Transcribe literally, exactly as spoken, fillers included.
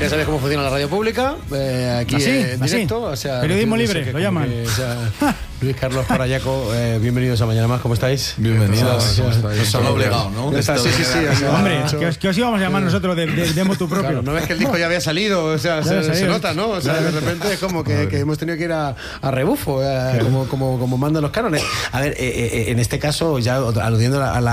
Ya sabéis cómo funciona la radio pública, eh, aquí así, en así. directo. O sea, periodismo no sé libre, qué, lo llaman. Que, o sea, Luis Carlos Parayaco, eh, bienvenidos a Mañana Más, ¿cómo estáis? Bienvenidos. Nos han obligado, ¿no? Está, sí, sí, sí. O sea, Hombre, hecho, que os, que os íbamos a llamar nosotros de, de, de motu propio. Claro, no ves que el disco ya había salido, o sea, se, se nota, ¿no? O sea, de repente es como que, que hemos tenido que ir a, a rebufo, eh, como, como, como mandan los cánones. A ver, eh, eh, en este caso, ya aludiendo a la